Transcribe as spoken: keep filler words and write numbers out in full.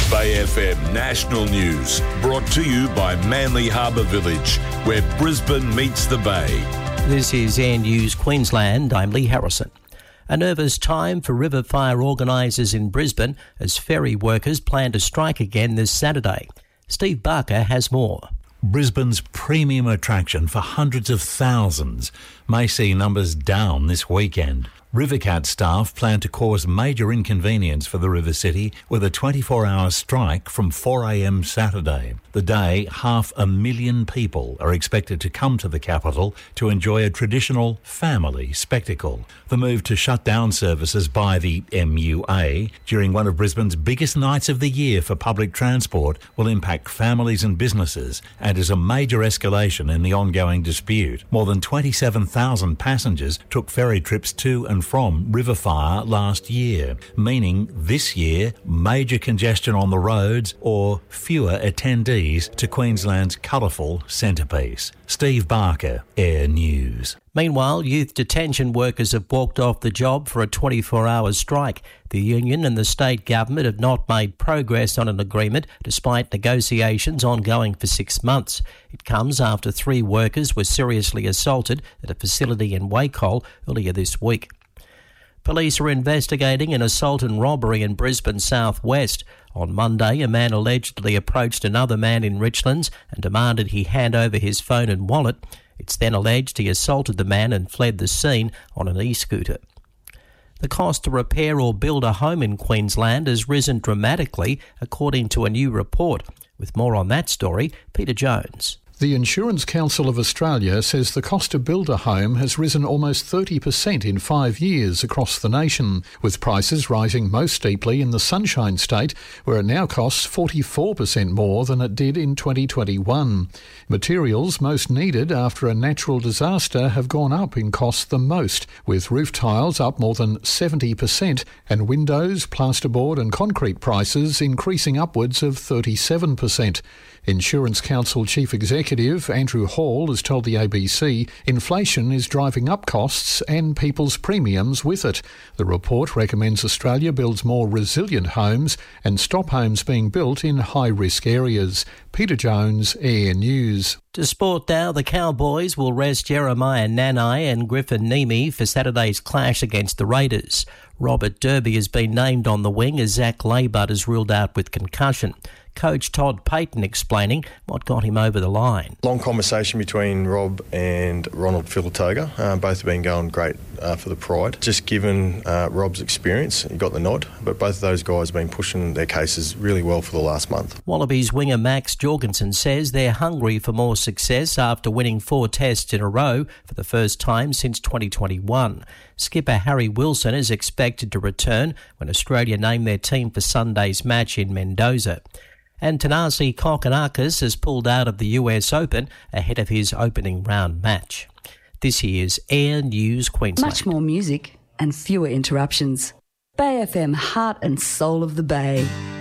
Bay F M National News, brought to you by Manly Harbour Village, where Brisbane meets the Bay. This is Air News Queensland. I'm Lee Harrison. A nervous time for river fire organisers in Brisbane as ferry workers plan to strike again this Saturday. Steve Barker has more. Brisbane's premium attraction for hundreds of thousands may see numbers down this weekend. Rivercat staff plan to cause major inconvenience for the River City with a twenty-four hour strike from four a m Saturday. The day, half a million people are expected to come to the capital to enjoy a traditional family spectacle. The move to shut down services by the M U A during one of Brisbane's biggest nights of the year for public transport will impact families and businesses and is a major escalation in the ongoing dispute. More than twenty-seven thousand passengers took ferry trips to and from Riverfire last year, meaning this year major congestion on the roads or fewer attendees to Queensland's colourful centrepiece. Steve Barker, Air News. Meanwhile, youth detention workers have walked off the job for a twenty-four hour strike. The union and the state government have not made progress on an agreement despite negotiations ongoing for six months. It comes after three workers were seriously assaulted at a facility in Wacol earlier this week. Police are investigating an assault and robbery in Brisbane southwest. On Monday, a man allegedly approached another man in Richlands and demanded he hand over his phone and wallet. It's then alleged he assaulted the man and fled the scene on an e-scooter. The cost to repair or build a home in Queensland has risen dramatically, according to a new report. With more on that story, Peter Jones. The Insurance Council of Australia says the cost to build a home has risen almost thirty percent in five years across the nation, with prices rising most steeply in the Sunshine State, where it now costs forty-four percent more than it did in twenty twenty-one. Materials most needed after a natural disaster have gone up in cost the most, with roof tiles up more than seventy percent and windows, plasterboard and concrete prices increasing upwards of thirty-seven percent. Insurance Council Chief Executive Andrew Hall has told the A B C inflation is driving up costs and people's premiums with it. The report recommends Australia builds more resilient homes and stop homes being built in high-risk areas. Peter Jones, Air News. To sport now, the Cowboys will rest Jeremiah Nanai and Griffin Nemi for Saturday's clash against the Raiders. Robert Derby has been named on the wing as Zach Laybutt is ruled out with concussion. Coach Todd Payton explaining what got him over the line. Long conversation between Rob and Ronald Filatoga. Uh, both have been going great uh, for the Pride. Just given uh, Rob's experience, he got the nod, but both of those guys have been pushing their cases really well for the last month. Wallabies winger Max Jorgensen says they're hungry for more success after winning four tests in a row for the first time since twenty twenty-one. Skipper Harry Wilson is expected to return when Australia name their team for Sunday's match in Mendoza. And Thanasi Kokkinakis has pulled out of the U S Open ahead of his opening round match. This is Air News Queensland. Much more music and fewer interruptions. Bay F M, heart and soul of the Bay.